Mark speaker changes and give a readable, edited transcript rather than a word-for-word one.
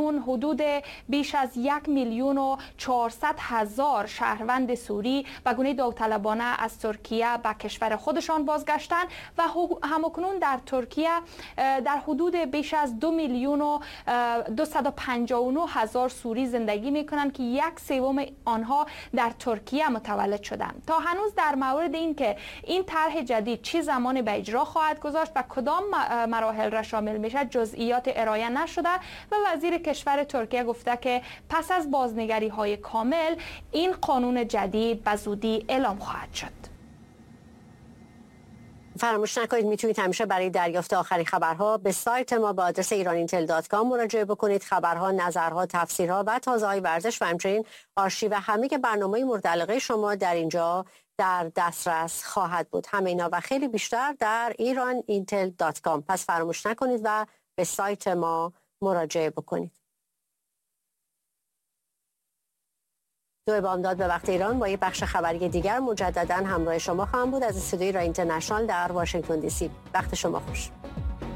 Speaker 1: اکنون حدود بیش از 1,400,000 شهروند سوری و گونه داوطلبانه از ترکیه به کشور خودشان بازگشتند و همکنون در ترکیه در حدود بیش از 2,259,000 سوری زندگی میکنند که 1/3 آنها در ترکیه متولد شدند. تا هنوز در مورد این که این طرح جدید چه زمانی به اجرا خواهد گذاشت و کدام مراحل را شامل میشه جزئیات ارائه نشده و وزیر کشور ترکیه گفته که پس از بازنگری های کامل این قانون جدید به زودی اعلام خواهد شد.
Speaker 2: فراموش نکنید میتونید همیشه برای دریافت آخرین خبرها به سایت ما با آدرس ایرانینتل.com مراجعه بکنید. خبرها، نظرها، تفسیرها و تازه‌های ورزش و همچنین آرشیو همه برنامه‌های مورد علاقه شما در اینجا در دسترس خواهد بود. همه اینا و خیلی بیشتر در ایرانینتل.com. پس فراموش نکنید و به سایت ما مراجعه بکنید. دو بامداد به وقت ایران با یک بخش خبری دیگر مجددا همراه شما خواهم بود از استودیوی ایران اینترنشنال در واشنگتن دی سی. وقت شما خوش.